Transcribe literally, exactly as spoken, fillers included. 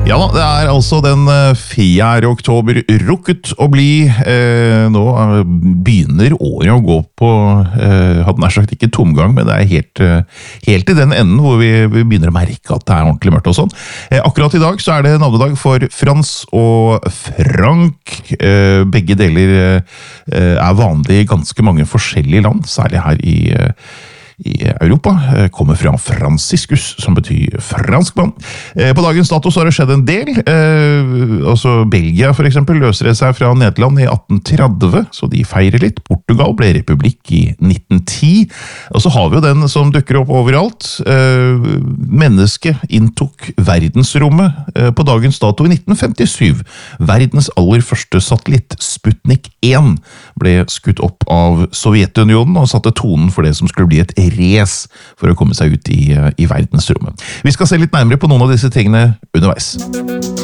Ja da, det er altså den fjerde oktober rukket å bli. Eh, nå begynner året å gå på, eh, hadde nær sagt ikke tomgang, men det er helt, helt i den enden hvor vi, vi begynner å merke at det er ordentlig mørkt og sånn. Eh, akkurat i dag så er det navnedag for Frans og Frank. Eh, begge deler eh, er vanlig i ganske mange forskjellige land, særlig her i i Europa, kommer fra Franciscus, som betyr franskmann. På dagens dato så har det skjedd en del. Altså Belgia for eksempel løser det seg fra Nederland i atten tretti, så de feirer litt. Portugal ble republikk i nitten ti. Og så har vi jo den som dukker opp overalt. Mennesket inntok verdensrommet på dagens dato i nitten femtisju. Verdens aller første satellitt, Sputnik én, ble skutt opp av Sovjetunionen og satte tonen for det som skulle bli et race for å komme seg ut i, i verdensrommet. Vi skal se litt nærmere på noen av disse tingene underveis.